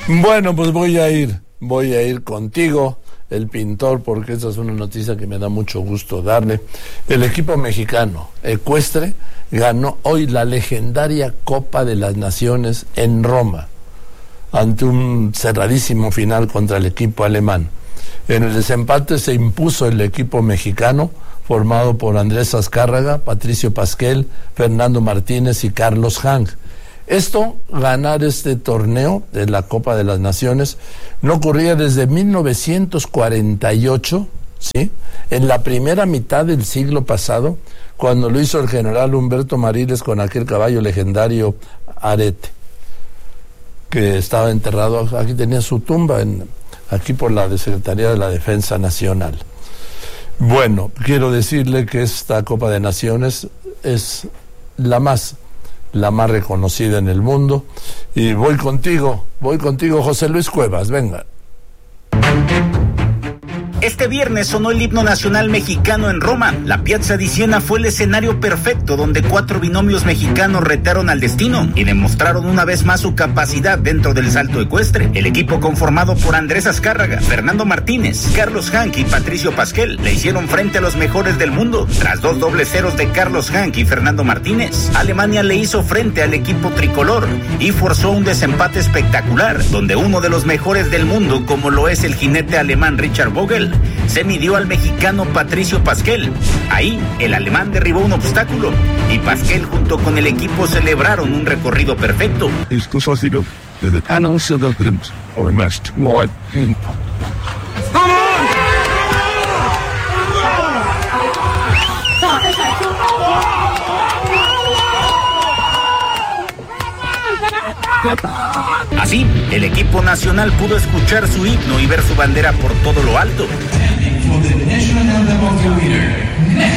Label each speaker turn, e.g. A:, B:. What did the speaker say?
A: Bueno, pues voy a ir contigo, el pintor, porque esa es una noticia que me da mucho gusto darle. El equipo mexicano ecuestre ganó hoy la legendaria Copa de las Naciones en Roma, ante un cerradísimo final contra el equipo alemán. En el desempate se impuso el equipo mexicano, formado por Andrés Azcárraga, Patricio Pasquel, Fernando Martínez y Carlos Hank. Ganar este torneo de la Copa de las Naciones no ocurría desde 1948, ¿sí? En la primera mitad del siglo pasado, cuando lo hizo el general Humberto Mariles con aquel caballo legendario Arete, que estaba enterrado, aquí tenía su tumba, aquí por la Secretaría de la Defensa Nacional. Bueno, quiero decirle que esta Copa de Naciones es la más reconocida en el mundo, y voy contigo, José Luis Cuevas, venga.
B: Este viernes sonó el himno nacional mexicano en Roma. La Piazza di Siena fue el escenario perfecto donde 4 binomios mexicanos retaron al destino y demostraron una vez más su capacidad dentro del salto ecuestre. El equipo, conformado por Andrés Azcárraga, Fernando Martínez, Carlos Hank y Patricio Pasquel, le hicieron frente a los mejores del mundo. Tras 2 dobles ceros de Carlos Hank y Fernando Martínez, Alemania le hizo frente al equipo tricolor y forzó un desempate espectacular, donde uno de los mejores del mundo, como lo es el jinete alemán Richard Vogel, se midió al mexicano Patricio Pasquel. Ahí, el alemán derribó un obstáculo y Pasquel junto con el equipo celebraron un recorrido perfecto. Así, el equipo nacional pudo escuchar su himno y ver su bandera por todo lo alto.